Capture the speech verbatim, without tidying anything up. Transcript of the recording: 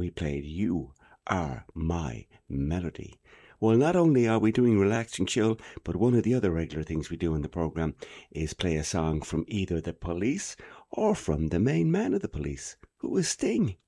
we played You Are My Melody. Well, not only are we doing Relax and Chill, but one of the other regular things we do in the programme is play a song from either the Police or from the main man of the Police, who is Sting.